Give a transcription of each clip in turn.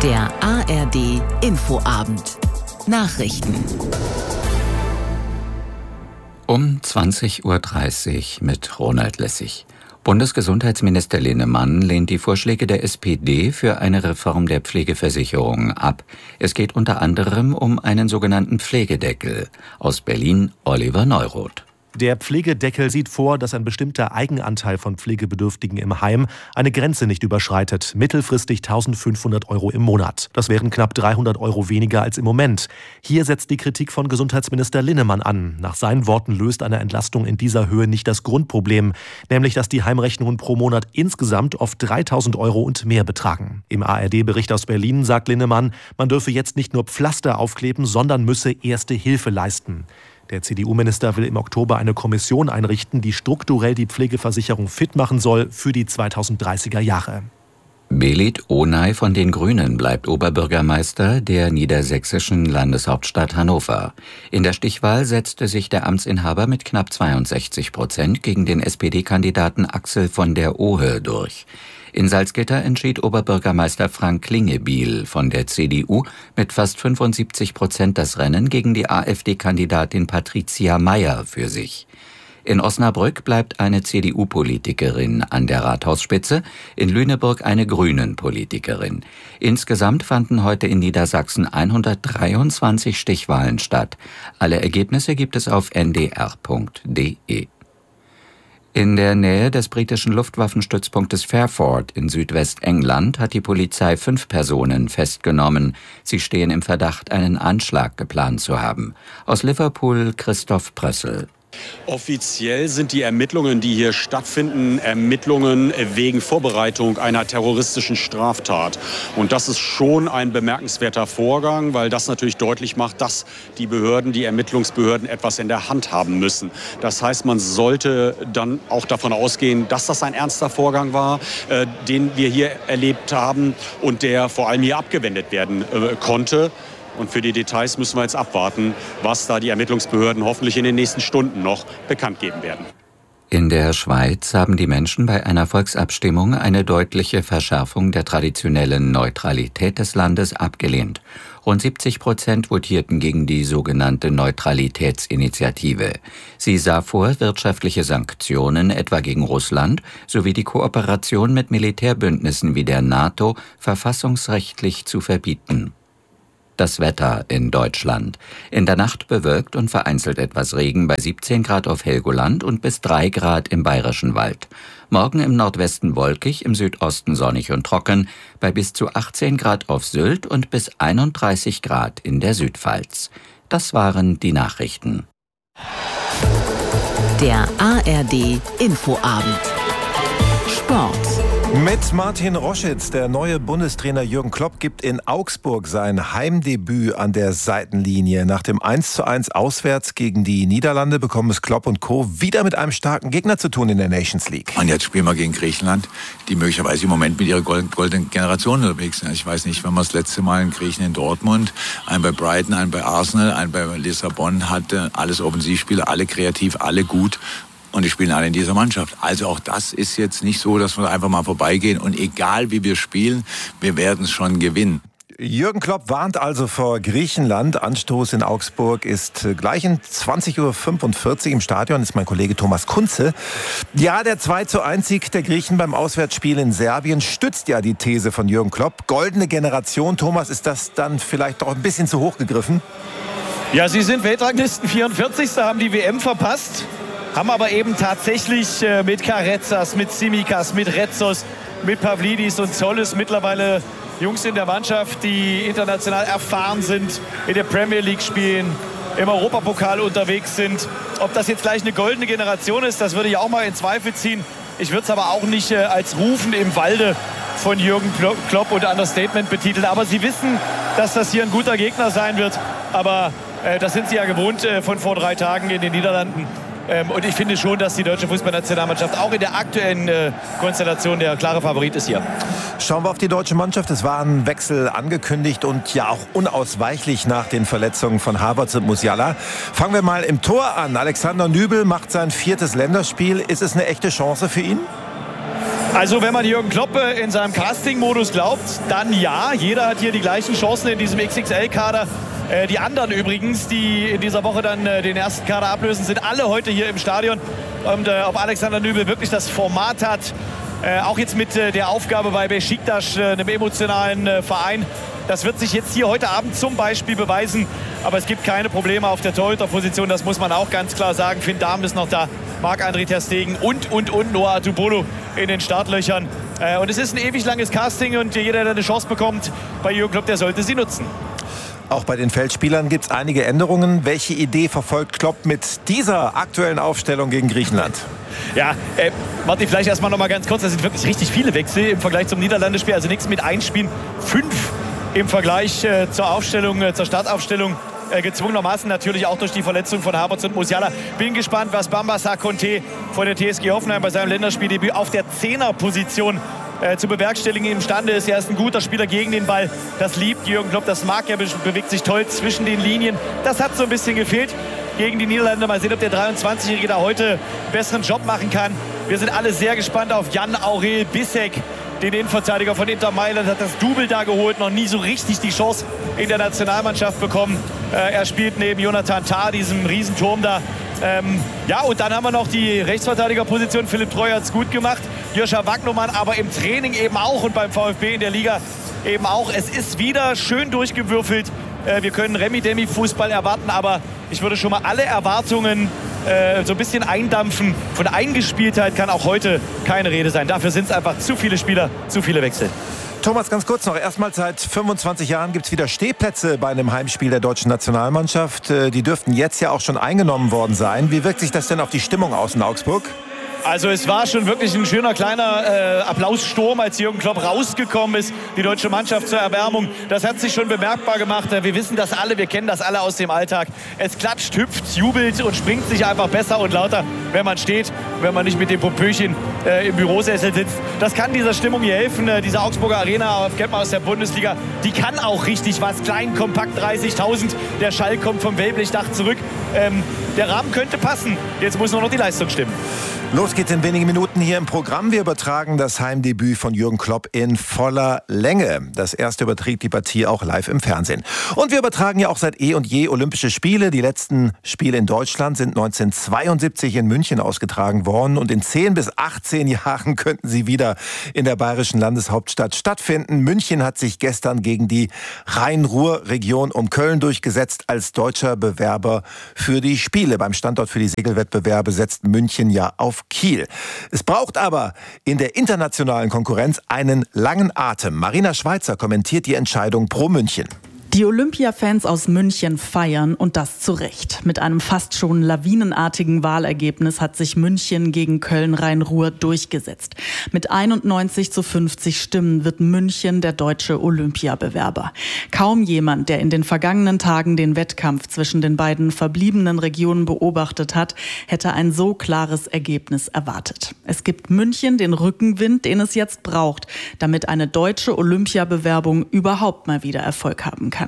Der ARD Infoabend. Nachrichten. Um 20:30 Uhr mit Ronald Lessig. Bundesgesundheitsminister Linnemann lehnt die Vorschläge der SPD für eine Reform der Pflegeversicherung ab. Es geht unter anderem um einen sogenannten Pflegedeckel. Aus Berlin Oliver Neuroth. Der Pflegedeckel sieht vor, dass ein bestimmter Eigenanteil von Pflegebedürftigen im Heim eine Grenze nicht überschreitet, mittelfristig 1.500 € im Monat. Das wären knapp 300 € weniger als im Moment. Hier setzt die Kritik von Gesundheitsminister Linnemann an. Nach seinen Worten löst eine Entlastung in dieser Höhe nicht das Grundproblem, nämlich dass die Heimrechnungen pro Monat insgesamt oft 3.000 € und mehr betragen. Im ARD-Bericht aus Berlin sagt Linnemann, man dürfe jetzt nicht nur Pflaster aufkleben, sondern müsse erste Hilfe leisten. Der CDU-Minister will im Oktober eine Kommission einrichten, die strukturell die Pflegeversicherung fit machen soll für die 2030er Jahre. Belit Onay von den Grünen bleibt Oberbürgermeister der niedersächsischen Landeshauptstadt Hannover. In der Stichwahl setzte sich der Amtsinhaber mit knapp 62% gegen den SPD-Kandidaten Axel von der Ohe durch. In Salzgitter entschied Oberbürgermeister Frank Klingebiel von der CDU mit fast 75% das Rennen gegen die AfD-Kandidatin Patricia Mayer für sich. In Osnabrück bleibt eine CDU-Politikerin an der Rathausspitze, in Lüneburg eine Grünen-Politikerin. Insgesamt fanden heute in Niedersachsen 123 Stichwahlen statt. Alle Ergebnisse gibt es auf ndr.de. In der Nähe des britischen Luftwaffenstützpunktes Fairford in Südwestengland hat die Polizei 5 Personen festgenommen. Sie stehen im Verdacht, einen Anschlag geplant zu haben. Aus Liverpool Christoph Prössel. Offiziell sind die Ermittlungen, die hier stattfinden, Ermittlungen wegen Vorbereitung einer terroristischen Straftat. Und das ist schon ein bemerkenswerter Vorgang, weil das natürlich deutlich macht, dass die Behörden, die Ermittlungsbehörden etwas in der Hand haben müssen. Das heißt, man sollte dann auch davon ausgehen, dass das ein ernster Vorgang war, den wir hier erlebt haben und der vor allem hier abgewendet werden konnte. Und für die Details müssen wir jetzt abwarten, was da die Ermittlungsbehörden hoffentlich in den nächsten Stunden noch bekannt geben werden. In der Schweiz haben die Menschen bei einer Volksabstimmung eine deutliche Verschärfung der traditionellen Neutralität des Landes abgelehnt. Rund 70% votierten gegen die sogenannte Neutralitätsinitiative. Sie sah vor, wirtschaftliche Sanktionen etwa gegen Russland sowie die Kooperation mit Militärbündnissen wie der NATO verfassungsrechtlich zu verbieten. Das Wetter in Deutschland. In der Nacht bewölkt und vereinzelt etwas Regen bei 17 Grad auf Helgoland und bis 3 Grad im Bayerischen Wald. Morgen im Nordwesten wolkig, im Südosten sonnig und trocken, bei bis zu 18 Grad auf Sylt und bis 31 Grad in der Südpfalz. Das waren die Nachrichten. Der ARD Infoabend. Sport. Mit Martin Roschitz, der neue Bundestrainer Jürgen Klopp gibt in Augsburg sein Heimdebüt an der Seitenlinie. Nach dem 1:1 auswärts gegen die Niederlande bekommen es Klopp und Co. wieder mit einem starken Gegner zu tun in der Nations League. Und jetzt spielen wir gegen Griechenland, die möglicherweise im Moment mit ihrer goldenen Generation unterwegs sind. Ich weiß nicht, wenn man das letzte Mal in Griechen in Dortmund, einen bei Brighton, einen bei Arsenal, einen bei Lissabon hatte, alles Offensivspieler, alle kreativ, alle gut. Und die spielen alle in dieser Mannschaft. Also auch das ist jetzt nicht so, dass wir einfach mal vorbeigehen. Und egal wie wir spielen, wir werden es schon gewinnen. Jürgen Klopp warnt also vor Griechenland. Anstoß in Augsburg ist gleich um 20:45 Uhr im Stadion. Ist mein Kollege Thomas Kunze. Ja, der 2:1-Sieg der Griechen beim Auswärtsspiel in Serbien stützt ja die These von Jürgen Klopp. Goldene Generation. Thomas, ist das dann vielleicht doch ein bisschen zu hoch gegriffen? Ja, sie sind Weltranglisten 44. haben die WM verpasst. Haben aber eben tatsächlich mit Karezas, mit Tsimikas, mit Retzos, mit Pavlidis und Zollis mittlerweile Jungs in der Mannschaft, die international erfahren sind, in der Premier League spielen, im Europapokal unterwegs sind. Ob das jetzt gleich eine goldene Generation ist, das würde ich auch mal in Zweifel ziehen. Ich würde es aber auch nicht als Rufen im Walde von Jürgen Klopp und Understatement betiteln. Aber sie wissen, dass das hier ein guter Gegner sein wird. Aber das sind sie ja gewohnt von vor 3 Tagen in den Niederlanden. Und ich finde schon, dass die deutsche Fußballnationalmannschaft auch in der aktuellen Konstellation der klare Favorit ist hier. Schauen wir auf die deutsche Mannschaft. Es war ein Wechsel angekündigt und ja auch unausweichlich nach den Verletzungen von Havertz und Musiala. Fangen wir mal im Tor an. Alexander Nübel macht sein 4. Länderspiel. Ist es eine echte Chance für ihn? Also wenn man Jürgen Klopp in seinem Casting-Modus glaubt, dann ja. Jeder hat hier die gleichen Chancen in diesem XXL-Kader. Die anderen übrigens, die in dieser Woche dann den ersten Kader ablösen, sind alle heute hier im Stadion. Und ob Alexander Nübel wirklich das Format hat, auch jetzt mit der Aufgabe bei Beşiktaş, einem emotionalen Verein, das wird sich jetzt hier heute Abend zum Beispiel beweisen. Aber es gibt keine Probleme auf der Torhüterposition, das muss man auch ganz klar sagen. Finn Dahm ist noch da, Marc-André ter Stegen und Noah Atubolo in den Startlöchern. Und es ist ein ewig langes Casting und jeder, der eine Chance bekommt bei Jürgen Klopp, der sollte sie nutzen. Auch bei den Feldspielern gibt es einige Änderungen. Welche Idee verfolgt Klopp mit dieser aktuellen Aufstellung gegen Griechenland? Ja, Martin, vielleicht erstmal noch mal ganz kurz. Das sind wirklich richtig viele Wechsel im Vergleich zum Niederlandespiel. Also nichts mit Einspielen. 5 im Vergleich zur Aufstellung, zur Startaufstellung. Gezwungenermaßen natürlich auch durch die Verletzung von Havertz und Musiala. Bin gespannt, was Bamba Sarr-Conté von der TSG Hoffenheim bei seinem Länderspieldebüt auf der 10er-Position zu bewerkstelligen imstande ist. Er ist ein guter Spieler gegen den Ball. Das liebt Jürgen Klopp, das mag er, bewegt sich toll zwischen den Linien. Das hat so ein bisschen gefehlt gegen die Niederlande. Mal sehen, ob der 23-Jährige da heute einen besseren Job machen kann. Wir sind alle sehr gespannt auf Jan Aurel Bissek, den Innenverteidiger von Inter Mailand, hat das Double da geholt, noch nie so richtig die Chance in der Nationalmannschaft bekommen. Er spielt neben Jonathan Tah, diesem Riesenturm da. Ja, und dann haben wir noch die Rechtsverteidigerposition. Philipp Treu hat es gut gemacht. Joscha Wagnumann aber im Training eben auch und beim VfB in der Liga eben auch. Es ist wieder schön durchgewürfelt. Wir können Remi-Demi-Fußball erwarten, aber ich würde schon mal alle Erwartungen so ein bisschen eindampfen. Von Eingespieltheit kann auch heute keine Rede sein. Dafür sind es einfach zu viele Spieler, zu viele Wechsel. Thomas, ganz kurz noch. Erstmal seit 25 Jahren gibt es wieder Stehplätze bei einem Heimspiel der deutschen Nationalmannschaft. Die dürften jetzt ja auch schon eingenommen worden sein. Wie wirkt sich das denn auf die Stimmung aus in Augsburg? Also es war schon wirklich ein schöner kleiner Applaussturm, als Jürgen Klopp rausgekommen ist, die deutsche Mannschaft zur Erwärmung. Das hat sich schon bemerkbar gemacht. Wir wissen das alle, wir kennen das alle aus dem Alltag. Es klatscht, hüpft, jubelt und springt sich einfach besser und lauter, wenn man steht, wenn man nicht mit dem Popöchen im Bürosessel sitzt. Das kann dieser Stimmung hier helfen. Diese Augsburger Arena, kennt man aus der Bundesliga, die kann auch richtig was. Klein, kompakt, 30.000. Der Schall kommt vom Wellblechdach zurück. Der Rahmen könnte passen. Jetzt muss nur noch die Leistung stimmen. Los geht's in wenigen Minuten hier im Programm. Wir übertragen das Heimdebüt von Jürgen Klopp in voller Länge. Das erste überträgt die Partie auch live im Fernsehen. Und wir übertragen ja auch seit eh und je Olympische Spiele. Die letzten Spiele in Deutschland sind 1972 in München ausgetragen worden. Und in 10 bis 18 Jahren könnten sie wieder in der bayerischen Landeshauptstadt stattfinden. München hat sich gestern gegen die Rhein-Ruhr-Region um Köln durchgesetzt als deutscher Bewerber für die Spiele. Beim Standort für die Segelwettbewerbe setzt München ja auf Kiel. Es braucht aber in der internationalen Konkurrenz einen langen Atem. Marina Schweizer kommentiert die Entscheidung pro München. Die Olympia-Fans aus München feiern und das zu Recht. Mit einem fast schon lawinenartigen Wahlergebnis hat sich München gegen Köln-Rhein-Ruhr durchgesetzt. Mit 91:50 Stimmen wird München der deutsche Olympiabewerber. Kaum jemand, der in den vergangenen Tagen den Wettkampf zwischen den beiden verbliebenen Regionen beobachtet hat, hätte ein so klares Ergebnis erwartet. Es gibt München den Rückenwind, den es jetzt braucht, damit eine deutsche Olympiabewerbung überhaupt mal wieder Erfolg haben kann.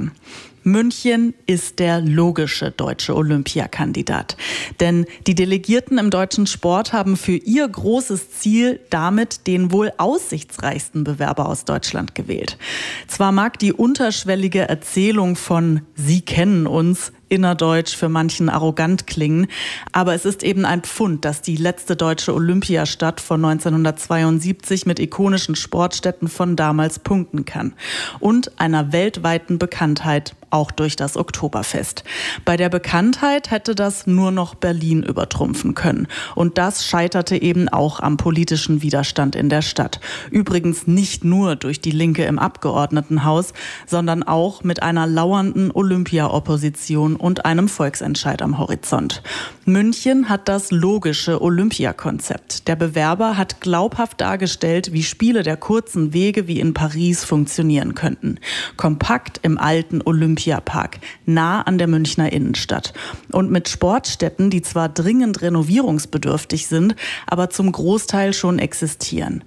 München ist der logische deutsche Olympiakandidat. Denn die Delegierten im deutschen Sport haben für ihr großes Ziel damit den wohl aussichtsreichsten Bewerber aus Deutschland gewählt. Zwar mag die unterschwellige Erzählung von „Sie kennen uns" innerdeutsch für manchen arrogant klingen, aber es ist eben ein Pfund, dass die letzte deutsche Olympiastadt von 1972 mit ikonischen Sportstätten von damals punkten kann und einer weltweiten Bekanntheit auch durch das Oktoberfest. Bei der Bekanntheit hätte das nur noch Berlin übertrumpfen können. Und das scheiterte eben auch am politischen Widerstand in der Stadt. Übrigens nicht nur durch die Linke im Abgeordnetenhaus, sondern auch mit einer lauernden Olympia-Opposition und einem Volksentscheid am Horizont. München hat das logische Olympiakonzept. Der Bewerber hat glaubhaft dargestellt, wie Spiele der kurzen Wege wie in Paris funktionieren könnten. Kompakt im alten Olympiapark, nah an der Münchner Innenstadt. Und mit Sportstätten, die zwar dringend renovierungsbedürftig sind, aber zum Großteil schon existieren.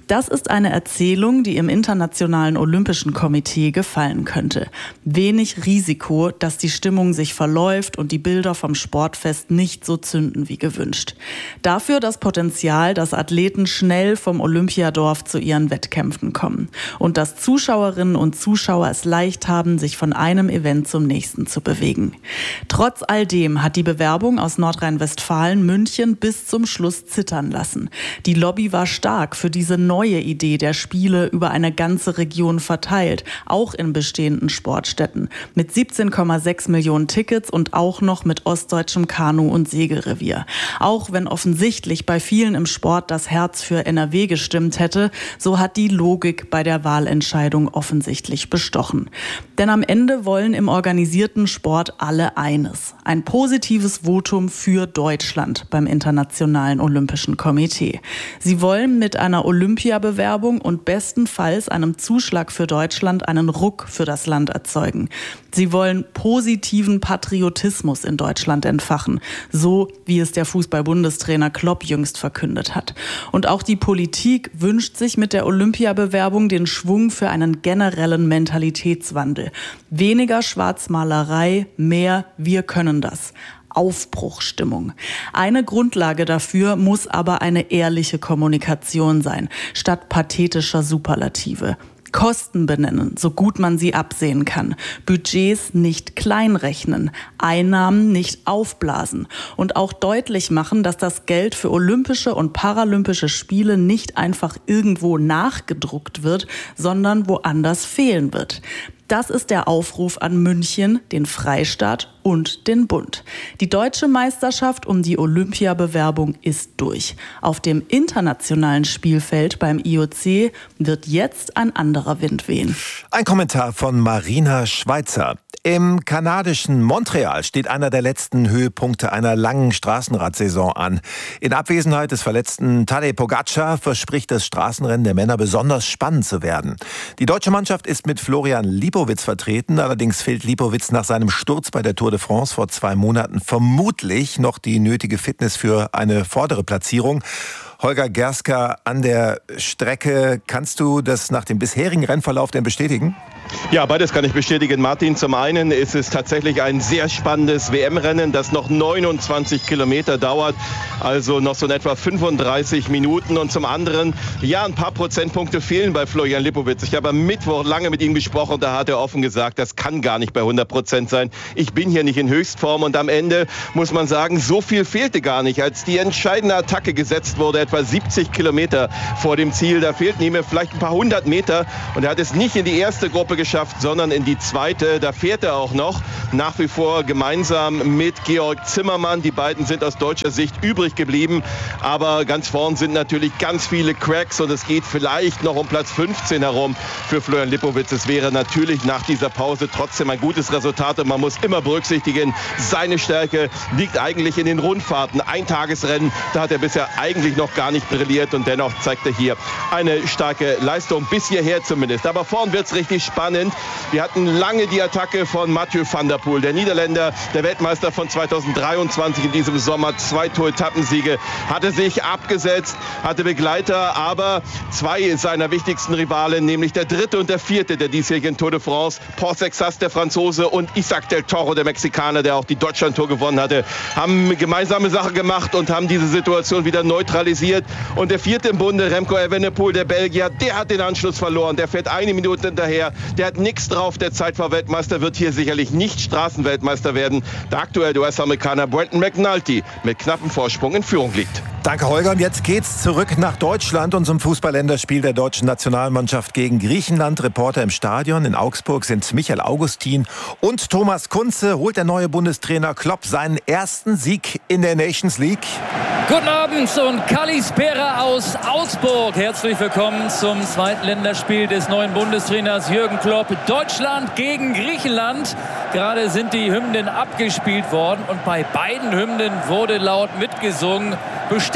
Das ist eine Erzählung, die im Internationalen Olympischen Komitee gefallen könnte. Wenig Risiko, dass die Stimmung sich verläuft und die Bilder vom Sportfest nicht so zünden wie gewünscht. Dafür das Potenzial, dass Athleten schnell vom Olympiadorf zu ihren Wettkämpfen kommen und dass Zuschauerinnen und Zuschauer es leicht haben, sich von einem Event zum nächsten zu bewegen. Trotz all dem hat die Bewerbung aus Nordrhein-Westfalen München bis zum Schluss zittern lassen. Die Lobby war stark für diese neue Idee der Spiele über eine ganze Region verteilt, auch in bestehenden Sportstätten, mit 17,6 Millionen Tickets und auch noch mit ostdeutschem Kanu- und Segelrevier. Auch wenn offensichtlich bei vielen im Sport das Herz für NRW gestimmt hätte, so hat die Logik bei der Wahlentscheidung offensichtlich bestochen. Denn am Ende wollen im organisierten Sport alle eines: ein positives Votum für Deutschland beim Internationalen Olympischen Komitee. Sie wollen mit einer Olympiabewerbung und bestenfalls einem Zuschlag für Deutschland einen Ruck für das Land erzeugen. Sie wollen positiven Patriotismus in Deutschland entfachen, so wie es der Fußball-Bundestrainer Klopp jüngst verkündet hat. Und auch die Politik wünscht sich mit der Olympiabewerbung den Schwung für einen generellen Mentalitätswandel. Weniger Schwarzmalerei, mehr wir können das. Aufbruchstimmung. Eine Grundlage dafür muss aber eine ehrliche Kommunikation sein, statt pathetischer Superlative. Kosten benennen, so gut man sie absehen kann. Budgets nicht kleinrechnen, Einnahmen nicht aufblasen und auch deutlich machen, dass das Geld für Olympische und Paralympische Spiele nicht einfach irgendwo nachgedruckt wird, sondern woanders fehlen wird. Das ist der Aufruf an München, den Freistaat und den Bund. Die deutsche Meisterschaft um die Olympiabewerbung ist durch. Auf dem internationalen Spielfeld beim IOC wird jetzt ein anderer Wind wehen. Ein Kommentar von Marina Schweizer. Im kanadischen Montreal steht einer der letzten Höhepunkte einer langen Straßenradsaison an. In Abwesenheit des verletzten Tadej Pogačar verspricht das Straßenrennen der Männer besonders spannend zu werden. Die deutsche Mannschaft ist mit Florian Lipowitz vertreten. Allerdings fehlt Lipowitz nach seinem Sturz bei der Tour de France vor 2 Monaten vermutlich noch die nötige Fitness für eine vordere Platzierung. Holger Gerska an der Strecke. Kannst du das nach dem bisherigen Rennverlauf denn bestätigen? Ja, beides kann ich bestätigen, Martin. Zum einen ist es tatsächlich ein sehr spannendes WM-Rennen, das noch 29 Kilometer dauert, also noch so in etwa 35 Minuten. Und zum anderen, ja, ein paar Prozentpunkte fehlen bei Florian Lipowitz. Ich habe am Mittwoch lange mit ihm gesprochen und da hat er offen gesagt, das kann gar nicht bei 100% sein. Ich bin hier nicht in Höchstform und am Ende muss man sagen, so viel fehlte gar nicht. Als die entscheidende Attacke gesetzt wurde, etwa 70 Kilometer vor dem Ziel, da fehlten ihm vielleicht ein paar 100 Meter und er hat es nicht in die erste Gruppe geschafft, sondern in die zweite. Da fährt er auch noch nach wie vor gemeinsam mit Georg Zimmermann. Die beiden sind aus deutscher Sicht übrig geblieben, aber ganz vorn sind natürlich ganz viele Cracks und es geht vielleicht noch um Platz 15 herum für Florian Lipowitz. Es wäre natürlich nach dieser Pause trotzdem ein gutes Resultat und man muss immer berücksichtigen, seine Stärke liegt eigentlich in den Rundfahrten. Eintagesrennen, da hat er bisher eigentlich noch gar nicht brilliert und dennoch zeigt er hier eine starke Leistung, bis hierher zumindest. Aber vorn wird es richtig spannend. Wir hatten lange die Attacke von Mathieu van der Poel, der Niederländer, der Weltmeister von 2023 in diesem Sommer, 2 Tour-Etappensiege, hatte sich abgesetzt, hatte Begleiter, aber 2 seiner wichtigsten Rivalen, nämlich der 3. und der 4. der diesjährigen Tour de France, Port Sexas, der Franzose, und Isaac del Toro, der Mexikaner, der auch die Deutschland-Tour gewonnen hatte, haben gemeinsame Sache gemacht und haben diese Situation wieder neutralisiert. Und der 4. im Bunde, Remco Evenepoel, der Belgier, der hat den Anschluss verloren, der fährt 1 Minute hinterher, der hat nichts drauf, der Zeitfahrweltmeister wird hier sicherlich nicht Straßenweltmeister werden. Der aktuelle US-Amerikaner Brendan McNulty mit knappem Vorsprung in Führung liegt. Danke, Holger. Und jetzt geht's zurück nach Deutschland und zum Fußballländerspiel der deutschen Nationalmannschaft gegen Griechenland. Reporter im Stadion in Augsburg sind Michael Augustin und Thomas Kunze. Holt der neue Bundestrainer Klopp seinen ersten Sieg in der Nations League? Guten Abend und Kalispera aus Augsburg. Herzlich willkommen zum zweiten Länderspiel des neuen Bundestrainers Jürgen Klopp. Deutschland gegen Griechenland. Gerade sind die Hymnen abgespielt worden und bei beiden Hymnen wurde laut mitgesungen. Bestimmt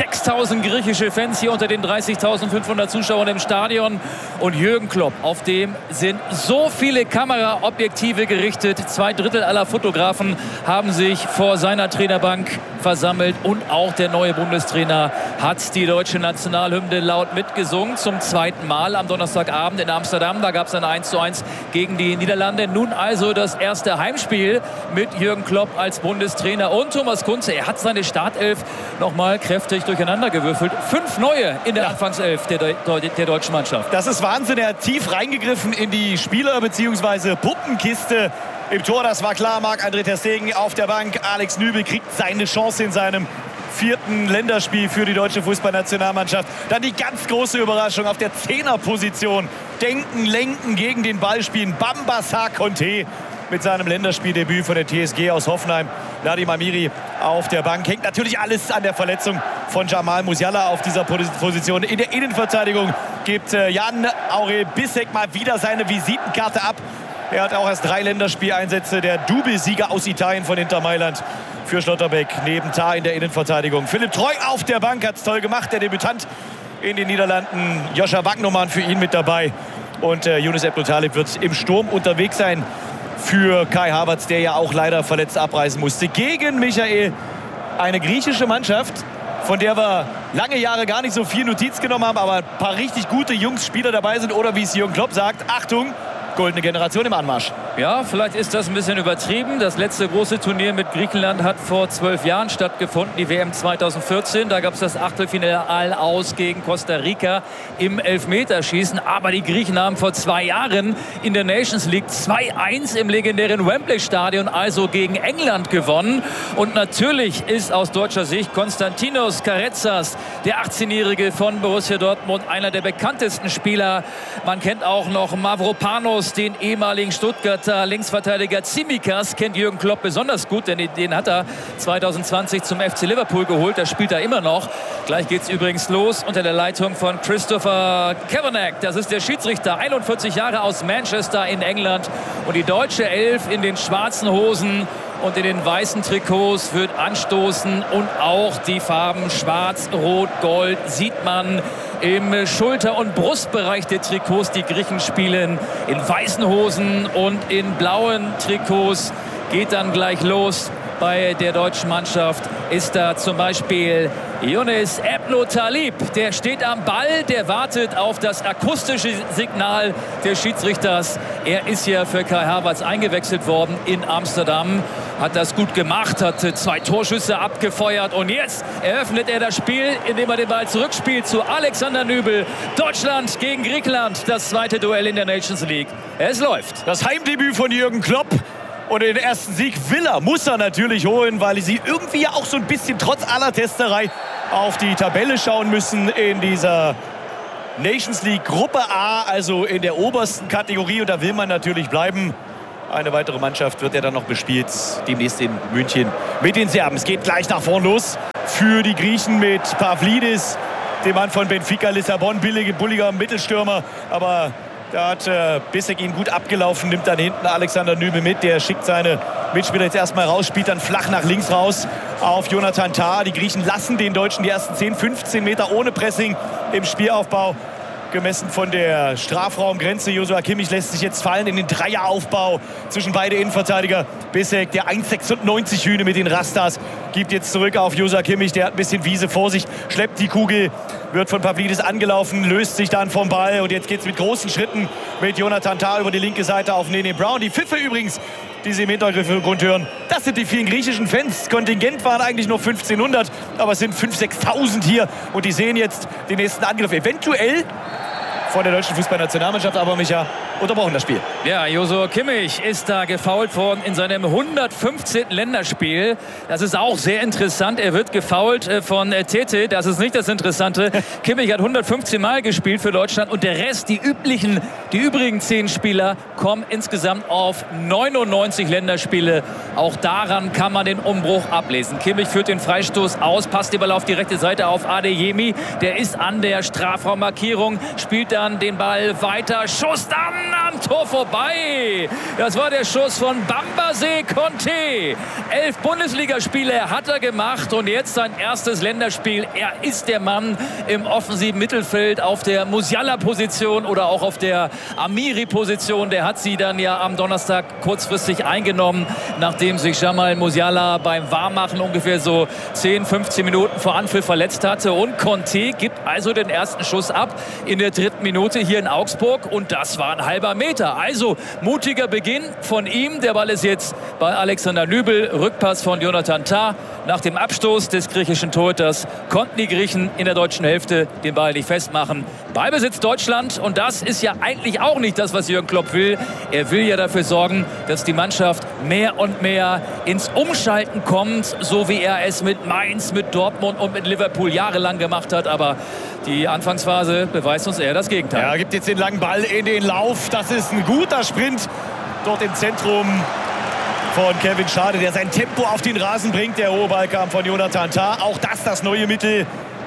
6.000 griechische Fans hier unter den 30.500 Zuschauern im Stadion. Und Jürgen Klopp, auf dem sind so viele Kameraobjektive gerichtet. 2/3 aller Fotografen haben sich vor seiner Trainerbank versammelt. Und auch der neue Bundestrainer hat die deutsche Nationalhymne laut mitgesungen. Zum zweiten Mal am Donnerstagabend in Amsterdam. Da gab es ein 1:1 gegen die Niederlande. Nun also das erste Heimspiel mit Jürgen Klopp als Bundestrainer. Und Thomas Kunze, er hat seine Startelf nochmal kräftig durcheinandergewürfelt. 5 neue in der Anfangself der deutschen Mannschaft. Das ist Wahnsinn. Er hat tief reingegriffen in die Spieler- bzw. Puppenkiste. Im Tor, das war klar, Marc-André ter Stegen auf der Bank. Alex Nübel kriegt seine Chance in seinem 4. Länderspiel für die deutsche Fußballnationalmannschaft. Dann die ganz große Überraschung auf der 10er-Position. Denken, lenken, gegen den Ball spielen. Bamba Sarr Conte mit seinem Länderspieldebüt von der TSG aus Hoffenheim. Nadim Amiri auf der Bank. Hängt natürlich alles an der Verletzung von Jamal Musiala auf dieser Position. In der Innenverteidigung gibt Jan-Aurel Bissek mal wieder seine Visitenkarte ab. Er hat auch erst 3 Länderspieleinsätze. Der Doublesieger aus Italien von Inter Mailand für Schlotterbeck. Neben Tah in der Innenverteidigung. Philipp Treu auf der Bank, hat es toll gemacht. Der Debütant in den Niederlanden. Joscha Wagnermann für ihn mit dabei. Und Younes Ebnou-Taleb wird im Sturm unterwegs sein für Kai Havertz, der ja auch leider verletzt abreisen musste. Gegen Michael, eine griechische Mannschaft, von der wir lange Jahre gar nicht so viel Notiz genommen haben, aber ein paar richtig gute Jungs-Spieler dabei sind. Oder wie es Jürgen Klopp sagt, Achtung, goldene Generation im Anmarsch. Ja, vielleicht ist das ein bisschen übertrieben. Das letzte große Turnier mit Griechenland hat vor 12 Jahren stattgefunden, die WM 2014. Da gab es das Achtelfinale aus gegen Costa Rica im Elfmeterschießen. Aber die Griechen haben vor 2 Jahren in der Nations League 2:1 im legendären Wembley-Stadion, also gegen England, gewonnen. Und natürlich ist aus deutscher Sicht Konstantinos Karetzas, der 18-Jährige von Borussia Dortmund, einer der bekanntesten Spieler. Man kennt auch noch Mavropanos, den ehemaligen Stuttgarter Linksverteidiger. Tsimikas kennt Jürgen Klopp besonders gut, denn den hat er 2020 zum FC Liverpool geholt. Da spielt er immer noch. Gleich geht es übrigens los unter der Leitung von Christopher Kavanagh. Das ist der Schiedsrichter, 41 Jahre aus Manchester in England. Und die deutsche Elf in den schwarzen Hosen und in den weißen Trikots wird anstoßen. Und auch die Farben Schwarz, Rot, Gold sieht man im Schulter- und Brustbereich der Trikots. Die Griechen spielen in weißen Hosen und in blauen Trikots. Geht dann gleich los. Bei der deutschen Mannschaft ist da zum Beispiel Younes Ebnou-Taleb. Der steht am Ball, der wartet auf das akustische Signal des Schiedsrichters. Er ist ja für Kai Havertz eingewechselt worden in Amsterdam. Hat das gut gemacht, hat 2 Torschüsse abgefeuert. Und jetzt eröffnet er das Spiel, indem er den Ball zurückspielt zu Alexander Nübel. Deutschland gegen Griechenland, das 2. Duell in der Nations League. Es läuft. Das Heimdebüt von Jürgen Klopp. Und den ersten Sieg muss er natürlich holen, weil sie irgendwie auch so ein bisschen trotz aller Testerei auf die Tabelle schauen müssen in dieser Nations League Gruppe A, also in der obersten Kategorie. Und da will man natürlich bleiben. Eine weitere Mannschaft wird ja dann noch bespielt, demnächst in München mit den Serben. Es geht gleich nach vorn los für die Griechen mit Pavlidis, dem Mann von Benfica Lissabon, bulliger Mittelstürmer, aber da hat Bissek ihn gut abgelaufen, nimmt dann hinten Alexander Nübel mit. Der schickt seine Mitspieler jetzt erstmal raus, spielt dann flach nach links raus auf Jonathan Tah. Die Griechen lassen den Deutschen die ersten 10, 15 Meter ohne Pressing im Spielaufbau. Gemessen von der Strafraumgrenze. Joshua Kimmich lässt sich jetzt fallen in den Dreieraufbau zwischen beide Innenverteidiger. Bissek, der 1,96 Hühne mit den Rastas, gibt jetzt zurück auf Joshua Kimmich. Der hat ein bisschen Wiese vor sich, schleppt die Kugel, wird von Pavlidis angelaufen, löst sich dann vom Ball. Und jetzt geht es mit großen Schritten mit Jonathan Tah über die linke Seite auf Nene Brown. Die Pfiffe übrigens, die Sie im Hintergrund hören, das sind die vielen griechischen Fans. Kontingent waren eigentlich nur 1500, aber es sind 5.000, 6.000 hier. Und die sehen jetzt den nächsten Angriff. Eventuell von der deutschen Fußballnationalmannschaft, aber Micha, unterbrochen das Spiel. Ja, Joshua Kimmich ist da gefoult worden in seinem 115. Länderspiel. Das ist auch sehr interessant. Er wird gefoult von Tete. Das ist nicht das Interessante. Kimmich hat 115 Mal gespielt für Deutschland und der Rest, die übrigen 10 Spieler, kommen insgesamt auf 99 Länderspiele. Auch daran kann man den Umbruch ablesen. Kimmich führt den Freistoß aus, passt den Ball auf die rechte Seite auf Adeyemi. Der ist an der Strafraummarkierung, spielt dann den Ball weiter. Schuss dann am Tor vorbei. Das war der Schuss von Bambasé Conté. 11 Bundesligaspiele hat er gemacht und jetzt sein erstes Länderspiel. Er ist der Mann im offensiven Mittelfeld auf der Musiala-Position oder auch auf der Amiri-Position. Der hat sie dann ja am Donnerstag kurzfristig eingenommen, nachdem sich Jamal Musiala beim Warmmachen ungefähr so 10, 15 Minuten vor Anpfiff verletzt hatte. Und Conté gibt also den ersten Schuss ab in der 3. Minute hier in Augsburg. Und das war ein halber Meter. Also mutiger Beginn von ihm. Der Ball ist jetzt bei Alexander Nübel. Rückpass von Jonathan Tah. Nach dem Abstoß des griechischen Torhüters konnten die Griechen in der deutschen Hälfte den Ball nicht festmachen. Ballbesitz Deutschland. Und das ist ja eigentlich auch nicht das, was Jürgen Klopp will. Er will ja dafür sorgen, dass die Mannschaft mehr und mehr ins Umschalten kommt, so wie er es mit Mainz, mit Dortmund und mit Liverpool jahrelang gemacht hat. Aber die Anfangsphase beweist uns eher das Gegenteil. Er gibt jetzt den langen Ball in den Lauf. Das ist ein guter Sprint dort im Zentrum von Kevin Schade, der sein Tempo auf den Rasen bringt. Der hohe Ball kam von Jonathan Tah. Auch das neue Mittel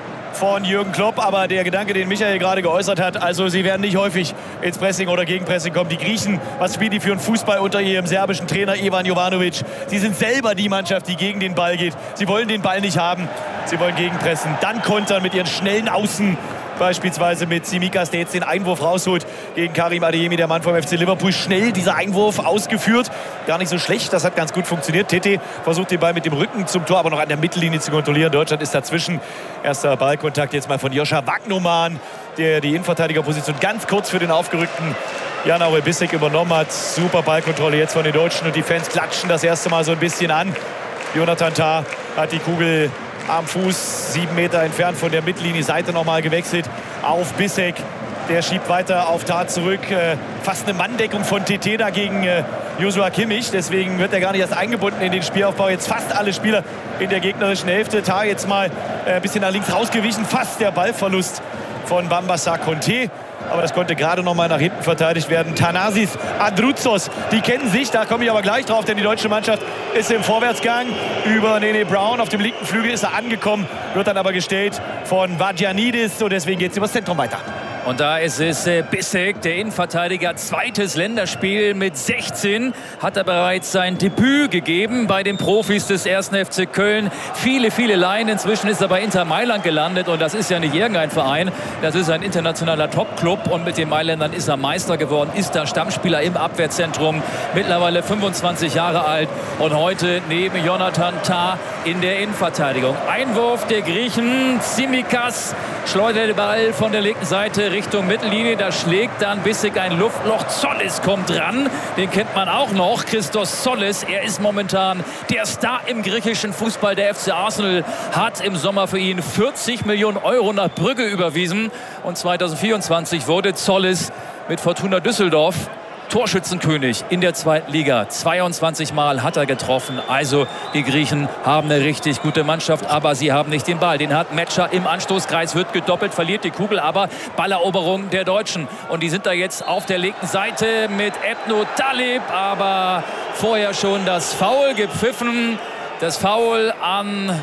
von Jürgen Klopp. Aber der Gedanke, den Michael gerade geäußert hat, also sie werden nicht häufig ins Pressing oder Gegenpressing kommen. Die Griechen, was spielen die für einen Fußball unter ihrem serbischen Trainer Ivan Jovanovic? Sie sind selber die Mannschaft, die gegen den Ball geht. Sie wollen den Ball nicht haben. Sie wollen gegenpressen. Dann kontern mit ihren schnellen Außen. Beispielsweise mit Tsimikas, der jetzt den Einwurf rausholt gegen Karim Adeyemi, der Mann vom FC Liverpool. Schnell dieser Einwurf ausgeführt. Gar nicht so schlecht, das hat ganz gut funktioniert. Tete versucht den Ball mit dem Rücken zum Tor, aber noch an der Mittellinie zu kontrollieren. Deutschland ist dazwischen. Erster Ballkontakt jetzt mal von Joscha Wagnumann, der die Innenverteidigerposition ganz kurz für den aufgerückten Jan-Aurel Bissek übernommen hat. Super Ballkontrolle jetzt von den Deutschen und die Fans klatschen das erste Mal so ein bisschen an. Jonathan Tah hat die Kugel am Fuß, 7 Meter entfernt von der Mittellinie, Seite nochmal gewechselt auf Bissek. Der schiebt weiter auf Tah zurück. Fast eine Manndeckung von TT dagegen Joshua Kimmich. Deswegen wird er gar nicht erst eingebunden in den Spielaufbau. Jetzt fast alle Spieler in der gegnerischen Hälfte. Tah jetzt mal ein bisschen nach links rausgewichen. Fast der Ballverlust von Bambasa Conté. Aber das konnte gerade noch mal nach hinten verteidigt werden. Thanasis Adrouzos, die kennen sich, da komme ich aber gleich drauf, denn die deutsche Mannschaft ist im Vorwärtsgang. Über Nene Brown auf dem linken Flügel ist er angekommen, wird dann aber gestellt von Vadjanidis und deswegen geht es übers Zentrum weiter. Und da ist es Bissek, der Innenverteidiger, zweites Länderspiel mit 16. Hat er bereits sein Debüt gegeben bei den Profis des 1. FC Köln. Viele Laien. Inzwischen ist er bei Inter Mailand gelandet. Und das ist ja nicht irgendein Verein. Das ist ein internationaler Top-Club. Und mit den Mailändern ist er Meister geworden. Ist da Stammspieler im Abwehrzentrum. Mittlerweile 25 Jahre alt. Und heute neben Jonathan Tah in der Innenverteidigung. Einwurf der Griechen. Tsimikas schleudert den Ball von der linken Seite Richtung Mittellinie, da schlägt dann Bissek ein Luftloch. Zollis kommt dran, den kennt man auch noch, Christos Zollis. Er ist momentan der Star im griechischen Fußball. Der FC Arsenal hat im Sommer für ihn 40 Millionen Euro nach Brügge überwiesen. Und 2024 wurde Zollis mit Fortuna Düsseldorf Torschützenkönig in der 2. Liga. 22 Mal hat er getroffen. Also die Griechen haben eine richtig gute Mannschaft, aber sie haben nicht den Ball. Den hat Metscher im Anstoßkreis, wird gedoppelt, verliert die Kugel, aber Balleroberung der Deutschen. Und die sind da jetzt auf der linken Seite mit Ebnu Talib, aber vorher schon das Foul gepfiffen. Das Foul an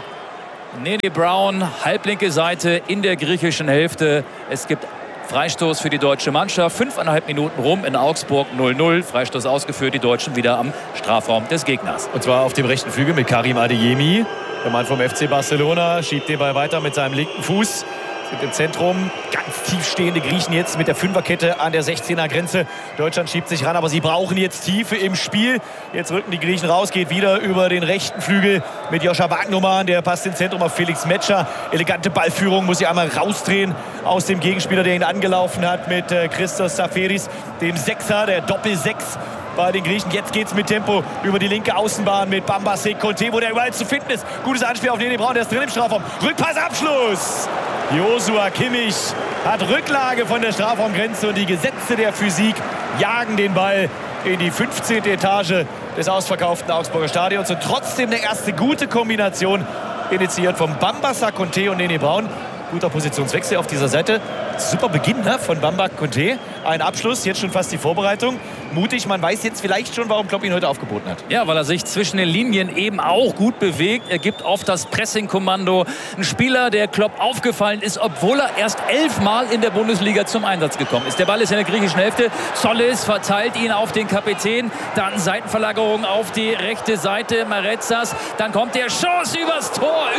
Nene Brown, halblinke Seite in der griechischen Hälfte. Es gibt Freistoß für die deutsche Mannschaft. 5,5 Minuten rum in Augsburg 0-0. Freistoß ausgeführt, die Deutschen wieder am Strafraum des Gegners. Und zwar auf dem rechten Flügel mit Karim Adeyemi. Der Mann vom FC Barcelona schiebt den Ball weiter mit seinem linken Fuß. Sind im Zentrum ganz tief stehende Griechen jetzt mit der Fünferkette an der 16er Grenze. Deutschland schiebt sich ran, aber sie brauchen jetzt Tiefe im Spiel. Jetzt rücken die Griechen raus, geht wieder über den rechten Flügel mit Joscha Wagnumann. Der passt ins Zentrum auf Felix Metscher. Elegante Ballführung, muss sie einmal rausdrehen aus dem Gegenspieler, der ihn angelaufen hat mit Christos Saferis, dem Sechser, der Doppel-6 bei den Griechen. Jetzt geht's mit Tempo über die linke Außenbahn mit Bambasé Conté, wo der überall zu finden ist. Gutes Anspiel auf Nene Brown, der ist drin im Strafraum. Rückpassabschluss. Joshua Kimmich hat Rücklage von der Strafraumgrenze und die Gesetze der Physik jagen den Ball in die 15. Etage des ausverkauften Augsburger Stadions. Und trotzdem eine erste gute Kombination, initiiert von Bambasa Conté und Nene Brown. Guter Positionswechsel auf dieser Seite. Super Beginn von Bamba Conté. ein Abschluss, jetzt schon fast die Vorbereitung. Mutig, man weiß jetzt vielleicht schon, warum Klopp ihn heute aufgeboten hat. Ja, weil er sich zwischen den Linien eben auch gut bewegt. Er gibt oft das Pressing-Kommando. Ein Spieler, der Klopp aufgefallen ist, obwohl er erst 11 Mal in der Bundesliga zum Einsatz gekommen ist. Der Ball ist in der griechischen Hälfte. Tzolis verteilt ihn auf den Kapitän. Dann Seitenverlagerung auf die rechte Seite. Maretsas. Dann kommt der Schuss übers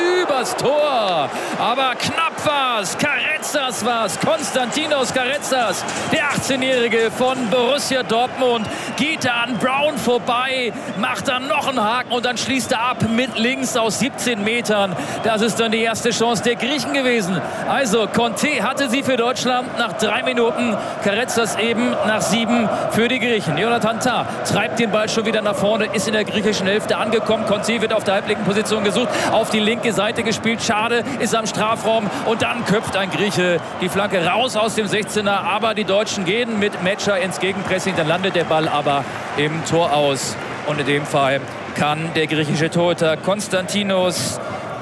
Tor. Aber knapp war's. Carrezzas war's. Konstantinos Carrezzas, der 18-Jährige von Borussia Dortmund, geht an Brown vorbei, macht dann noch einen Haken und dann schließt er ab mit links aus 17 Metern. Das ist dann die erste Chance der Griechen gewesen. Also Conte hatte sie für Deutschland nach 3 Minuten, Carrezzas eben nach 7 für die Griechen. Jonathan Tah treibt den Ball schon wieder nach vorne, ist in der griechischen Hälfte angekommen. Conte wird auf der halblinken Position gesucht, auf die linke Seite gespielt. Schade, ist am Strafraum und dann köpft ein Grieche die Flanke raus aus dem 16er. Aber die Deutschen gehen mit Metscher ins Gegenpressing. Dann landet der Ball aber im Tor aus. Und in dem Fall kann der griechische Torhüter Konstantinos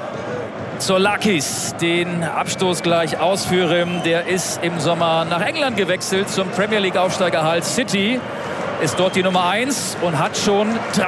Tzoulakis den Abstoß gleich ausführen. Der ist im Sommer nach England gewechselt zum Premier League Aufsteiger Hull City. Ist dort die Nummer 1 und hat schon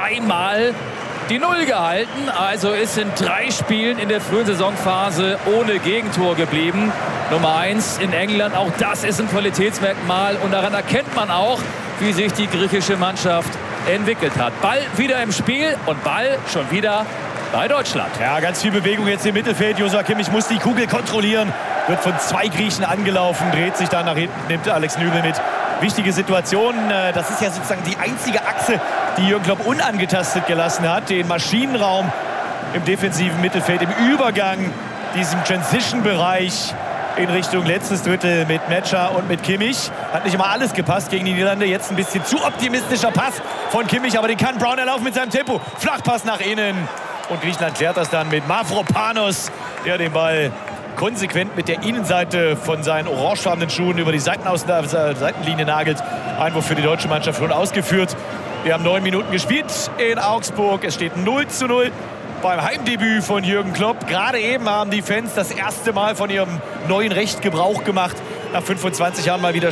3-mal die 0 gehalten. Also ist in 3 Spielen in der frühen Saisonphase ohne Gegentor geblieben. Nummer 1 in England, auch das ist ein Qualitätsmerkmal. Und daran erkennt man auch, wie sich die griechische Mannschaft entwickelt hat. Ball wieder im Spiel und Ball schon wieder bei Deutschland. Ja, ganz viel Bewegung jetzt im Mittelfeld. Joshua Kimmich muss die Kugel kontrollieren. Wird von 2 Griechen angelaufen, dreht sich dann nach hinten, nimmt Alex Nübel mit. Wichtige Situation. Das ist ja sozusagen die einzige Achse, die Jürgen Klopp unangetastet gelassen hat. Den Maschinenraum im defensiven Mittelfeld, im Übergang, diesem Transition-Bereich in Richtung letztes Drittel mit Metscher und mit Kimmich. Hat nicht immer alles gepasst gegen die Niederlande. Jetzt ein bisschen zu optimistischer Pass von Kimmich, aber den kann Brown erlaufen mit seinem Tempo. Flachpass nach innen. Und Griechenland klärt das dann mit Mavropanos, der den Ball konsequent mit der Innenseite von seinen orangefarbenen Schuhen über die Seitenlinie nagelt. Einwurf für die deutsche Mannschaft schon ausgeführt. Wir haben 9 Minuten gespielt in Augsburg. Es steht 0:0 beim Heimdebüt von Jürgen Klopp. Gerade eben haben die Fans das erste Mal von ihrem neuen Recht Gebrauch gemacht. Nach 25 Jahren mal wieder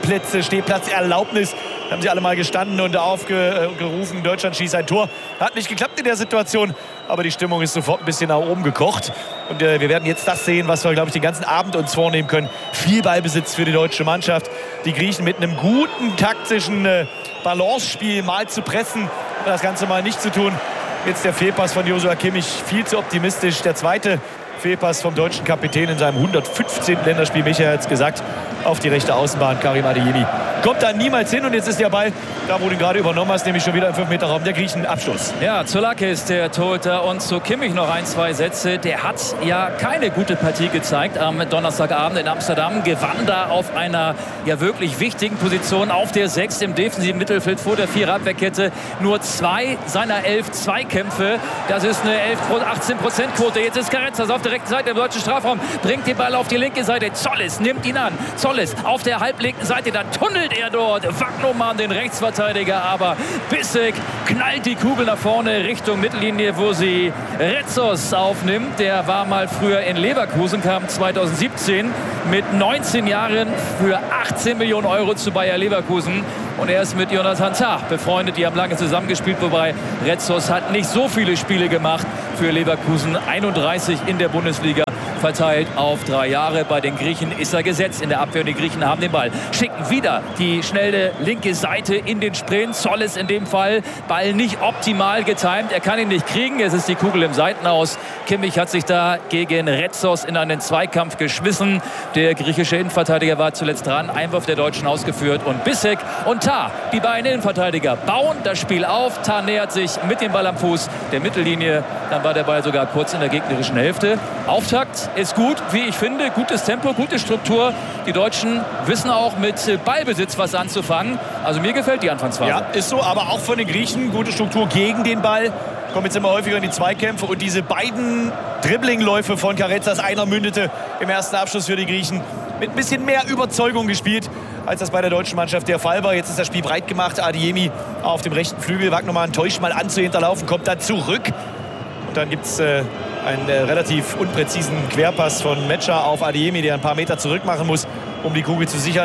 Stehplatzerlaubnis. Da haben sie alle mal gestanden und aufgerufen, Deutschland schießt ein Tor. Hat nicht geklappt in der Situation, aber die Stimmung ist sofort ein bisschen nach oben gekocht. Und wir werden jetzt das sehen, was wir, glaube ich, den ganzen Abend uns vornehmen können. Viel Ballbesitz für die deutsche Mannschaft. Die Griechen mit einem guten taktischen Balance-Spiel mal zu pressen, das Ganze mal nicht zu tun. Jetzt der Fehlpass von Joshua Kimmich, viel zu optimistisch. Der zweite Fehlpass vom deutschen Kapitän in seinem 115. Länderspiel, Michael hat es gesagt, auf die rechte Außenbahn, Karim Adeyemi. Kommt da niemals hin und jetzt ist der Ball, da wo du ihn gerade übernommen hast, nämlich schon wieder im 5-Meter-Raum, der Griechen Abschluss. Ja, Tzoulakis, der Torhüter, und zu Kimmich noch 1-2 Sätze. Der hat ja keine gute Partie gezeigt am Donnerstagabend in Amsterdam. Gewann da auf einer ja wirklich wichtigen Position auf der 6 im defensiven Mittelfeld vor der 4er-Abwehrkette. Nur 2 seiner 11 Zweikämpfe. Das ist eine 18%-Quote. Jetzt ist Carrezzas auf der rechten Seite im deutschen Strafraum. Bringt den Ball auf die linke Seite. Tzolis nimmt ihn an. Tzolis auf der halblinken Seite. Dann tunnelt er dort. Wagnumann, den Rechtsverteidiger. Aber Bissek knallt die Kugel nach vorne Richtung Mittellinie, wo sie Retzos aufnimmt. Der war mal früher in Leverkusen, kam 2017 mit 19 Jahren für 18 Millionen Euro zu Bayer Leverkusen. Und er ist mit Jonathan Tah befreundet. Die haben lange zusammengespielt, wobei Retzos hat nicht so viele Spiele gemacht für Leverkusen. 31 in der Bundesliga, verteilt auf 3 Jahre. Bei den Griechen ist er gesetzt in der Abwehr. Die Griechen haben den Ball. Schicken wieder die schnelle linke Seite in den Sprint. Tzolis in dem Fall. Ball nicht optimal getimt. Er kann ihn nicht kriegen. Es ist die Kugel im Seitenaus. Kimmich hat sich da gegen Retzos in einen Zweikampf geschmissen. Der griechische Innenverteidiger war zuletzt dran. Einwurf der Deutschen ausgeführt. Und Bissek und Tah, die beiden Innenverteidiger, bauen das Spiel auf. Tah nähert sich mit dem Ball am Fuß der Mittellinie. Dann war der Ball sogar kurz in der gegnerischen Hälfte. Auftakt ist gut, wie ich finde. Gutes Tempo, gute Struktur. Die Deutschen wissen auch mit Ballbesitz was anzufangen. Also mir gefällt die Anfangsphase. Ja, ist so, aber auch von den Griechen gute Struktur gegen den Ball. Kommen jetzt immer häufiger in die Zweikämpfe. Und diese beiden Dribbling-Läufe von Carrezzas, einer mündete im ersten Abschluss für die Griechen. Mit ein bisschen mehr Überzeugung gespielt, als das bei der deutschen Mannschaft der Fall war. Jetzt ist das Spiel breit gemacht. Adeyemi auf dem rechten Flügel. Wagnumann täuscht mal an zu hinterlaufen, kommt dann zurück. Und dann gibt es einen relativ unpräzisen Querpass von Metscher auf Adeyemi, der ein paar Meter zurück machen muss, um die Kugel zu sichern.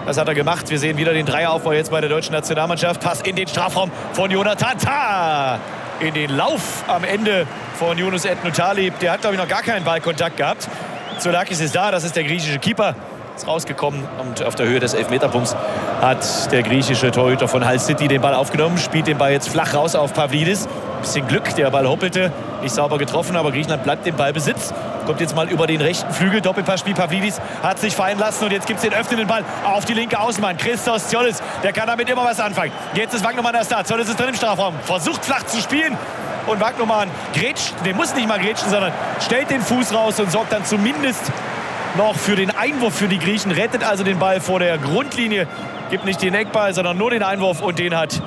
Das hat er gemacht. Wir sehen wieder den Dreieraufbau jetzt bei der deutschen Nationalmannschaft. Pass in den Strafraum von Jonathan Tah. In den Lauf am Ende von Yunus Etnu Talip. Der hat, glaube ich, noch gar keinen Ballkontakt gehabt. Zoulakis ist da, das ist der griechische Keeper. Ist rausgekommen und auf der Höhe des Elfmeterpunkts hat der griechische Torhüter von Hull City den Ball aufgenommen. Spielt den Ball jetzt flach raus auf Pavlidis. Bisschen Glück, der Ball hoppelte. Nicht sauber getroffen, aber Griechenland bleibt im Ballbesitz. Kommt jetzt mal über den rechten Flügel. Doppelpassspiel. Pavlidis hat sich fallen lassen und jetzt gibt es den öffnenden Ball auf die linke Außenbahn. Christos Tzolis, der kann damit immer was anfangen. Jetzt ist Wagnumann erst da. Tzolis ist drin im Strafraum. Versucht flach zu spielen. Und Wagnumann grätscht, der muss nicht mal grätschen, sondern stellt den Fuß raus und sorgt dann zumindest noch für den Einwurf für die Griechen. Rettet also den Ball vor der Grundlinie. Gibt nicht den Eckball, sondern nur den Einwurf. Und den hat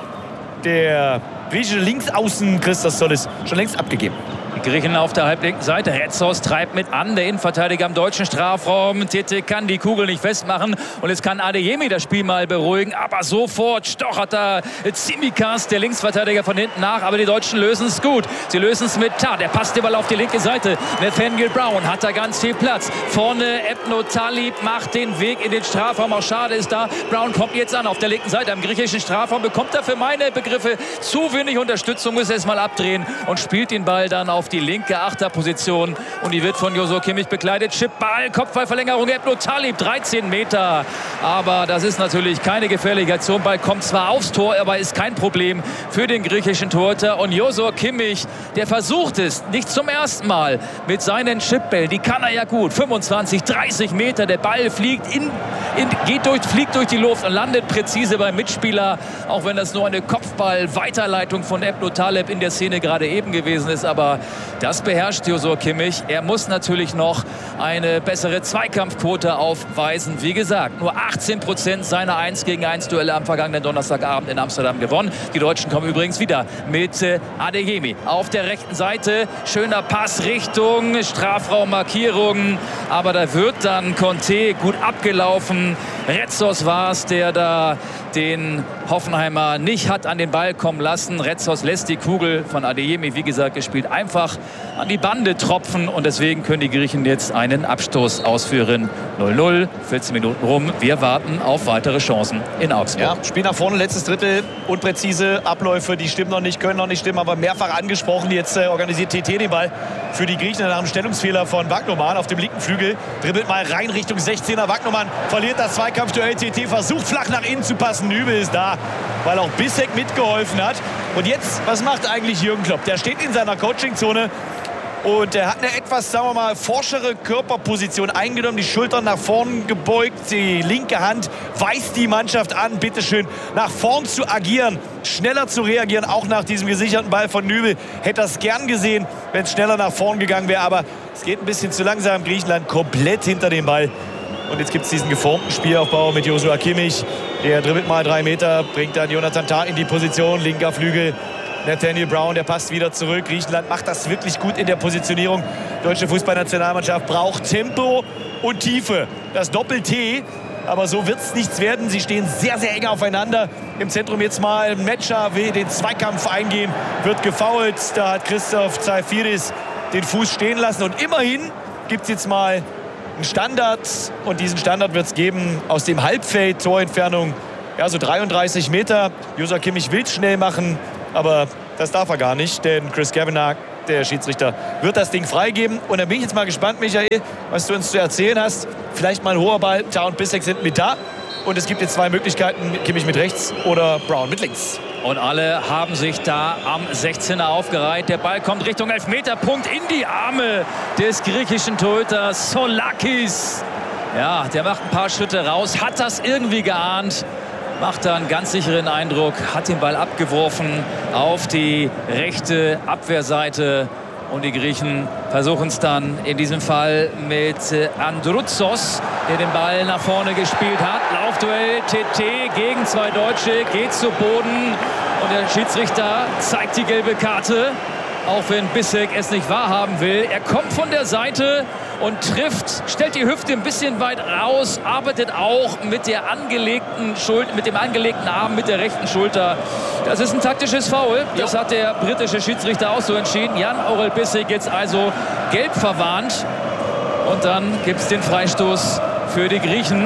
der griechische Linksaußen Christos Tzolis schon längst abgegeben. Die Griechen auf der halblinken Seite. Retzos treibt mit an. Der Innenverteidiger im deutschen Strafraum. Tete kann die Kugel nicht festmachen. Und jetzt kann Adeyemi das Spiel mal beruhigen. Aber sofort stochert da Tsimikas, der Linksverteidiger, von hinten nach. Aber die Deutschen lösen es gut. Sie lösen es mit Tah. Der passt den Ball auf die linke Seite. Nathaniel Brown hat da ganz viel Platz. Vorne Etnu Talip macht den Weg in den Strafraum. Auch schade ist da. Brown kommt jetzt an auf der linken Seite. Am griechischen Strafraum bekommt er für meine Begriffe zu wenig Unterstützung. Muss erst mal abdrehen und spielt den Ball dann auf die linke Achterposition. Und die wird von Joshua Kimmich begleitet. Chipball, Kopfballverlängerung. Etnu Talip, 13 Meter. Aber das ist natürlich keine gefährliche Aktion. Ball kommt zwar aufs Tor, aber ist kein Problem für den griechischen Torhüter. Und Joshua Kimmich, der versucht es nicht zum ersten Mal mit seinen Chipbällen. Die kann er ja gut. 25, 30 Meter. Der Ball fliegt fliegt durch die Luft und landet präzise beim Mitspieler. Auch wenn das nur eine Kopfball-Weiterleitung von Etnu Talip in der Szene gerade eben gewesen ist. Aber das beherrscht Joshua Kimmich. Er muss natürlich noch eine bessere Zweikampfquote aufweisen. Wie gesagt, nur 18% seiner 1-gegen-1 Duelle am vergangenen Donnerstagabend in Amsterdam gewonnen. Die Deutschen kommen übrigens wieder mit Adeyemi auf der rechten Seite. Schöner Pass Richtung Strafraummarkierung. Aber da wird dann Conte gut abgelaufen. Retzos war es, der da den Hoffenheimer nicht hat an den Ball kommen lassen. Retzos lässt die Kugel von Adeyemi, wie gesagt, gespielt, einfach an die Bande tropfen. Und deswegen können die Griechen jetzt einen Abstoß ausführen. 0-0, 14 Minuten rum. Wir warten auf weitere Chancen in Augsburg. Ja, Spiel nach vorne, letztes Drittel. Unpräzise Abläufe, die stimmen noch nicht, können noch nicht stimmen, aber mehrfach angesprochen. Jetzt organisiert TT den Ball für die Griechen nach einem Stellungsfehler von Wagnumann auf dem linken Flügel. Dribbelt mal rein Richtung 16er. Wagnumann verliert das Zweikampfduell. TT versucht flach nach innen zu passen. Nübel ist da, weil auch Bissek mitgeholfen hat. Und jetzt, was macht eigentlich Jürgen Klopp? Der steht in seiner Coachingzone und er hat eine etwas, sagen wir mal, forschere Körperposition eingenommen, die Schultern nach vorn gebeugt, die linke Hand weist die Mannschaft an, bitteschön nach vorn zu agieren, schneller zu reagieren, auch nach diesem gesicherten Ball von Nübel. Hätte das gern gesehen, wenn es schneller nach vorn gegangen wäre, aber es geht ein bisschen zu langsam. Griechenland komplett hinter dem Ball. Und jetzt gibt es diesen geformten Spielaufbau mit Joshua Kimmich. Der dribbelt mal 3 Meter, bringt dann Jonathan Tah in die Position, linker Flügel. Nathaniel Brown, der passt wieder zurück. Griechenland macht das wirklich gut in der Positionierung. Die deutsche Fußballnationalmannschaft braucht Tempo und Tiefe. Das Doppel-T. Aber so wird es nichts werden. Sie stehen sehr, sehr eng aufeinander. Im Zentrum jetzt mal Metscher will den Zweikampf eingehen. Wird gefoult. Da hat Christoph Tsafiris den Fuß stehen lassen. Und immerhin gibt es jetzt mal Standard, und diesen Standard wird es geben aus dem Halbfeld, Torentfernung, ja, so 33 Meter. Joshua Kimmich will es schnell machen, aber das darf er gar nicht, denn Chris Kavanagh, der Schiedsrichter, wird das Ding freigeben. Und dann bin ich jetzt mal gespannt, Michael, was du uns zu erzählen hast. Vielleicht mal ein hoher Ball, Tah und Bissek sind mit da. Und es gibt jetzt 2 Möglichkeiten, Kimmich mit rechts oder Brown mit links. Und alle haben sich da am 16er aufgereiht. Der Ball kommt Richtung Elfmeterpunkt in die Arme des griechischen Torhüters Zoulakis. Ja, der macht ein paar Schritte raus, hat das irgendwie geahnt, macht da einen ganz sicheren Eindruck, hat den Ball abgeworfen auf die rechte Abwehrseite. Und die Griechen versuchen es dann in diesem Fall mit Androutsos, der den Ball nach vorne gespielt hat. Laufduell, TT gegen 2 Deutsche, geht zu Boden. Und der Schiedsrichter zeigt die gelbe Karte, auch wenn Bissek es nicht wahrhaben will. Er kommt von der Seite und trifft, stellt die Hüfte ein bisschen weit raus, arbeitet auch mit der angelegten Schulter, mit dem angelegten Arm, mit der rechten Schulter. Das ist ein taktisches Foul. Das hat der britische Schiedsrichter auch so entschieden. Jan Aurel Bissek jetzt also gelb verwarnt. Und dann gibt es den Freistoß für die Griechen.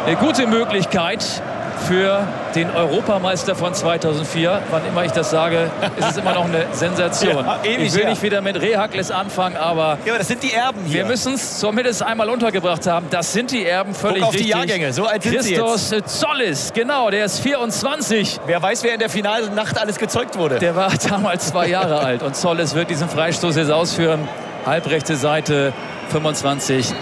eine gute Möglichkeit für den Europameister von 2004. Wann immer ich das sage, ist es immer noch eine Sensation. Ja, ich will nicht wieder mit Rehakles anfangen, aber das sind die Erben hier. Wir müssen es zumindest einmal untergebracht haben. Das sind die Erben, völlig auf richtig. Die Jahrgänge, so alt sind sie jetzt. Christos Zollis, genau, der ist 24. Wer weiß, wer in der finalen Nacht alles gezeugt wurde. Der war damals 2 Jahre alt und Zollis wird diesen Freistoß jetzt ausführen. Halbrechte Seite, 25,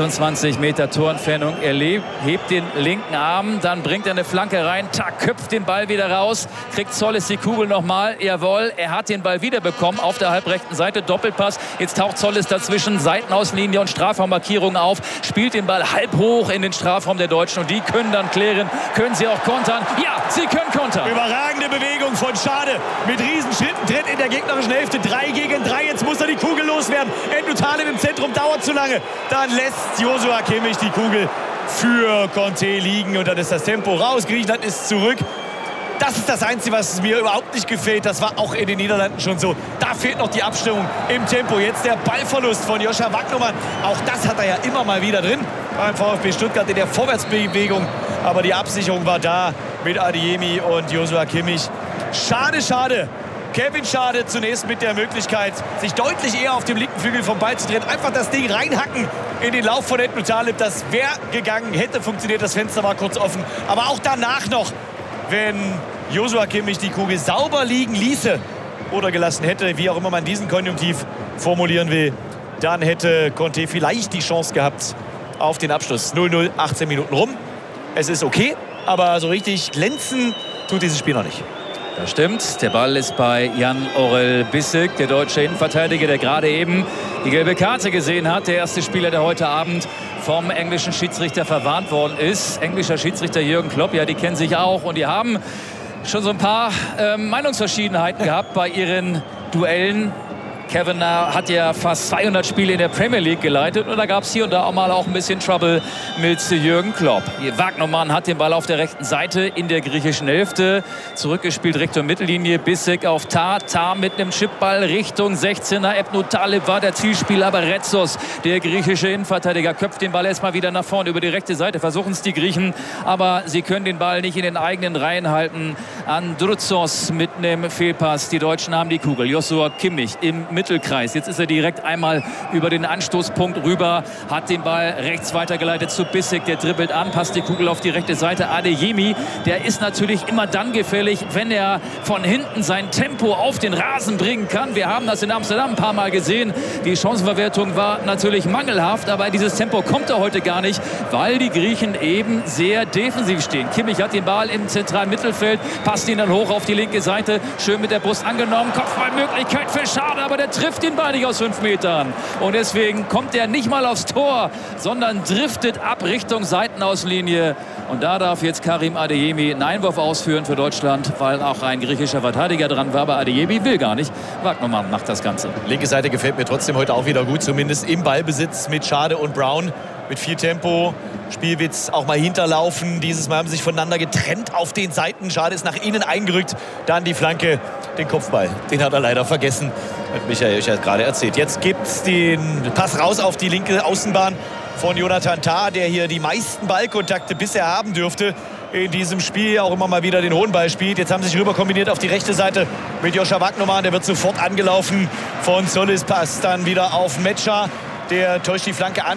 26 Meter Torentfernung. Er hebt den linken Arm, dann bringt er eine Flanke rein, köpft den Ball wieder raus, kriegt Zollis die Kugel nochmal. Jawohl, er hat den Ball wieder bekommen auf der halbrechten Seite, Doppelpass. Jetzt taucht Zollis dazwischen, Seitenaußenlinie und Strafraummarkierung auf, spielt den Ball halb hoch in den Strafraum der Deutschen und die können dann klären. Können sie auch kontern? Ja, sie können kontern. Überragende Bewegung von Schade mit Riesenschritten, tritt in der gegnerischen Hälfte 3 gegen 3. Jetzt muss er die Kugel loswerden. Endo Taleb im Zentrum, dauert zu lange. Dann lässt Joshua Kimmich die Kugel für Conte liegen und dann ist das Tempo raus. Griechenland ist zurück. Das ist das Einzige, was mir überhaupt nicht gefällt. Das war auch in den Niederlanden schon so. Da fehlt noch die Abstimmung im Tempo. Jetzt der Ballverlust von Joscha Wagnermann. Auch das hat er ja immer mal wieder drin beim VfB Stuttgart in der Vorwärtsbewegung. Aber die Absicherung war da mit Adeyemi und Joshua Kimmich. Schade, schade. Kevin Schade zunächst mit der Möglichkeit, sich deutlich eher auf dem linken Flügel vom Ball zu drehen. Einfach das Ding reinhacken in den Lauf von Endo Taleb. Das wäre gegangen, hätte funktioniert. Das Fenster war kurz offen. Aber auch danach noch, wenn Joshua Kimmich die Kugel sauber liegen ließe oder gelassen hätte, wie auch immer man diesen Konjunktiv formulieren will, dann hätte Conte vielleicht die Chance gehabt auf den Abschluss. 0-0, 18 Minuten rum. Es ist okay, aber so richtig glänzen tut dieses Spiel noch nicht. Das stimmt. Der Ball ist bei Jan-Orel Bissek, der deutsche Innenverteidiger, der gerade eben die gelbe Karte gesehen hat. Der erste Spieler, der heute Abend vom englischen Schiedsrichter verwarnt worden ist. Englischer Schiedsrichter Jürgen Klopp, ja, die kennen sich auch. Und die haben schon so ein paar Meinungsverschiedenheiten gehabt bei ihren Duellen. Kevin hat ja fast 200 Spiele in der Premier League geleitet und da gab es hier und da auch mal ein bisschen Trouble mit Jürgen Klopp. Wagnermann hat den Ball auf der rechten Seite in der griechischen Hälfte zurückgespielt Richtung Mittellinie. Bissek auf Tar mit einem Chipball Richtung 16er. Endo Taleb war der Zielspieler, aber Retsos, der griechische Innenverteidiger, köpft den Ball erstmal wieder nach vorne über die rechte Seite. Versuchen es die Griechen, aber sie können den Ball nicht in den eigenen Reihen halten. Androuzos mit einem Fehlpass. Die Deutschen haben die Kugel. Joshua Kimmich im Mittelkreis. Jetzt ist er direkt einmal über den Anstoßpunkt rüber, hat den Ball rechts weitergeleitet zu Bissek, der dribbelt an, passt die Kugel auf die rechte Seite. Adeyemi, der ist natürlich immer dann gefährlich, wenn er von hinten sein Tempo auf den Rasen bringen kann. Wir haben das in Amsterdam ein paar Mal gesehen. Die Chancenverwertung war natürlich mangelhaft, aber dieses Tempo kommt er heute gar nicht, weil die Griechen eben sehr defensiv stehen. Kimmich hat den Ball im zentralen Mittelfeld, passt ihn dann hoch auf die linke Seite, schön mit der Brust angenommen, Kopfballmöglichkeit für Schade, aber der trifft den Ball nicht aus 5 Metern. Und deswegen kommt er nicht mal aufs Tor, sondern driftet ab Richtung Seitenaußenlinie. Und da darf jetzt Karim Adeyemi einen Einwurf ausführen für Deutschland, weil auch ein griechischer Verteidiger dran war. Aber Adeyemi will gar nicht. Wagnermann macht das Ganze. Linke Seite gefällt mir trotzdem heute auch wieder gut, zumindest im Ballbesitz mit Schade und Brown. Mit viel Tempo, Spielwitz, auch mal hinterlaufen. Dieses Mal haben sie sich voneinander getrennt auf den Seiten. Schade ist nach innen eingerückt. Dann die Flanke, den Kopfball. Den hat er leider vergessen. Hat Michael euch ja gerade erzählt. Jetzt gibt es den Pass raus auf die linke Außenbahn von Jonathan Tah, der hier die meisten Ballkontakte bisher haben dürfte in diesem Spiel, auch immer mal wieder den hohen Ball spielt. Jetzt haben sie sich rüber kombiniert auf die rechte Seite mit Joscha Wagnermann. Der wird sofort angelaufen von Zollis. Pass dann wieder auf Metscher. Der täuscht die Flanke an.